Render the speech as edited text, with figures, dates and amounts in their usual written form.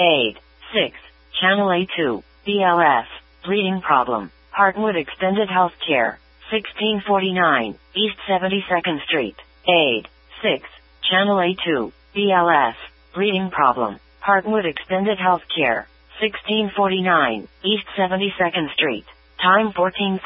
Aid. 6. Channel A2. BLS. Bleeding problem. Heartwood Extended Healthcare. 1649 East 72nd Street. Aid. 6. Channel A2. BLS. Bleeding problem. Heartwood Extended Healthcare. 1649 East 72nd Street. Time 14